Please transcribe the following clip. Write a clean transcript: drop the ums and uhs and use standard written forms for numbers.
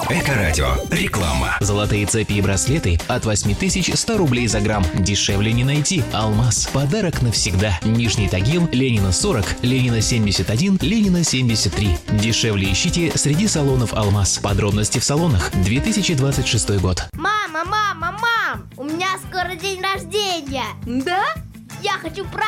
Эко-радио. Реклама. Золотые цепи и браслеты от 8100 рублей за грамм. Дешевле не найти. Алмаз. Подарок навсегда. Нижний Тагил, Ленина 40, Ленина 71, Ленина 73. Дешевле ищите среди салонов Алмаз. Подробности в салонах. 2026 год. Мама, у меня скоро день рождения. Да? Я хочу праздновать.